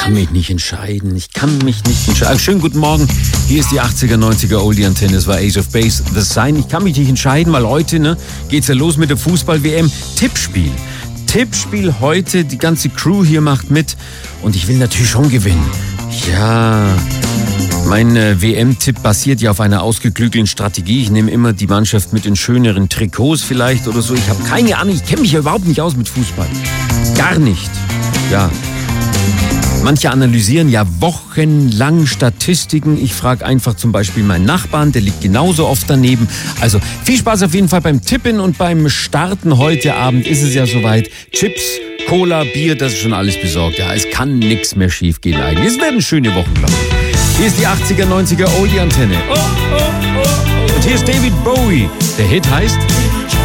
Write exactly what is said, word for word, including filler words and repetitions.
kann mich nicht entscheiden. Ich kann mich nicht entscheiden. Schönen guten Morgen. Hier ist die achtziger, neunziger Oldie-Antenne. Es war Ace of Base, The Sign. Ich kann mich nicht entscheiden, weil heute ne, geht's ja los mit der Fußball-W M. Tippspiel. Tippspiel heute. Die ganze Crew hier macht mit. Und ich will natürlich schon gewinnen. Ja, mein äh, W M-Tipp basiert ja auf einer ausgeklügelten Strategie. Ich nehme immer die Mannschaft mit den schöneren Trikots vielleicht oder so. Ich habe keine Ahnung. Ich kenne mich ja überhaupt nicht aus mit Fußball. Gar nicht. Ja. Manche analysieren ja wochenlang Statistiken. Ich frage einfach zum Beispiel meinen Nachbarn, der liegt genauso oft daneben. Also viel Spaß auf jeden Fall beim Tippen und beim Starten. Heute Abend ist es ja soweit. Chips, Cola, Bier, das ist schon alles besorgt. Ja, es kann nichts mehr schief gehen eigentlich. Es werden schöne Wochen, glaube ich. Hier ist die achtziger, neunziger Oldie-Antenne. Oh, oh, oh, oh. Und hier ist David Bowie. Der Hit heißt